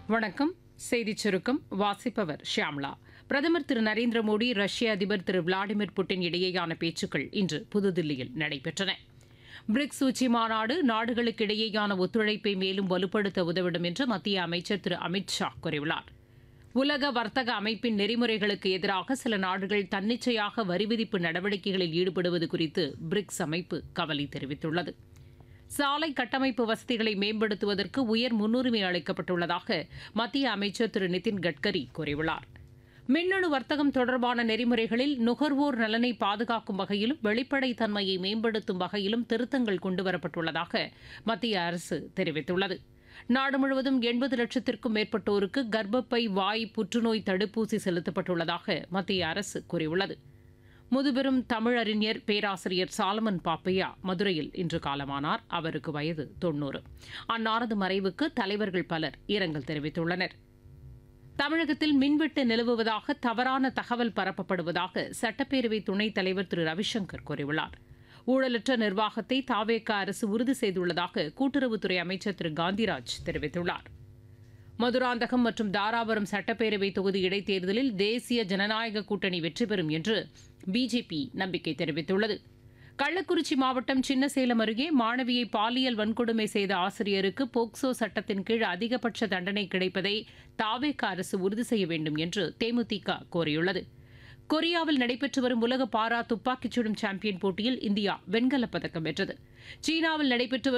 வணக்கம். செய்திச் சுருக்கம் வாசிப்பவர் ஷியாம்லா. பிரதமர் திரு நரேந்திர மோடி ரஷ்ய அதிபர் திரு விளாடிமிர் புட்டின் இடையேயான பேச்சுக்கள் இன்று புதுதில்லியில் நடைபெற்றன. பிரிக்ஸ் உச்சி மாநாடு நாடுகளுக்கிடையேயான ஒத்துழைப்பை மேலும் வலுப்படுத்த உதவிடும் என்று மத்திய அமைச்சர் திரு அமித் ஷா கூறியுள்ளார். உலக வர்த்தக அமைப்பின் நெறிமுறைகளுக்கு எதிராக சில நாடுகள் தன்னிச்சையாக வரி விதிப்பு நடவடிக்கைகளில் ஈடுபடுவது குறித்து பிரிக்ஸ் அமைப்பு கவலை தெரிவித்துள்ளது. சாலை கட்டமைப்பு வசதிகளை மேம்படுத்துவதற்கு உயர் முன்னுரிமை அளிக்கப்பட்டுள்ளதாக மத்திய அமைச்சர் திரு நிதின் கட்கரி கூறியுள்ளார். மின்னணு வர்த்தகம் தொடர்பான நெறிமுறைகளில் நுகர்வோர் நலனை பாதுகாக்கும் வகையிலும் வெளிப்படைத்தன்மையை மேம்படுத்தும் வகையிலும் திருத்தங்கள் கொண்டுவரப்பட்டுள்ளதாக மத்திய அரசு தெரிவித்துள்ளது. நாடு முழுவதும் 80 லட்சத்திற்கும் மேற்பட்டோருக்கு கர்ப்பப்பை வாய் புற்றுநோய் தடுப்பூசி செலுத்தப்பட்டுள்ளதாக மத்திய அரசு கூறியுள்ளது. முதுபெரும் தமிழறிஞர் பேராசிரியர் சாலமன் பாப்பையா மதுரையில் இன்று காலமானார். அவருக்கு வயது 90. அன்னாரது மறைவுக்கு தலைவர்கள் பலர் இரங்கல் தெரிவித்துள்ளனர். தமிழகத்தில் மின்வெட்டு நிலவுவதாக தவறான தகவல் பரப்பப்படுவதாக சட்டப்பேரவை துணைத் தலைவர் திரு ரவிசங்கர் கூறியுள்ளார். ஊழலற்ற நிர்வாகத்தை தாவேக அரசு உறுதி செய்துள்ளதாக கூட்டுறவுத்துறை அமைச்சர் திரு காந்திராஜ் தெரிவித்துள்ளார். மதுராந்தகம் மற்றும் தாராபுரம் சட்டப்பேரவை தொகுதி இடைத்தேர்தலில் தேசிய ஜனநாயக கூட்டணி வெற்றி பெறும் என்று பிஜேபி நம்பிக்கை தெரிவித்துள்ளது. கள்ளக்குறிச்சி மாவட்டம் சின்னசேலம் அருகே மாணவியை பாலியல் வன்கொடுமை செய்த ஆசிரியருக்கு போக்சோ சட்டத்தின் கீழ் அதிகபட்ச தண்டனை கிடைப்பதை தாவேக அரசு உறுதி செய்ய வேண்டும் என்று தேமுதிக கோரியுள்ளது. கொரியாவில் நடைபெற்று வரும் உலக பாரா துப்பாக்கிச் சுடும் சாம்பியன் போட்டியில் இந்தியா வெண்கலப் பதக்கம் வென்றது. சீனாவில் நடைபெற்று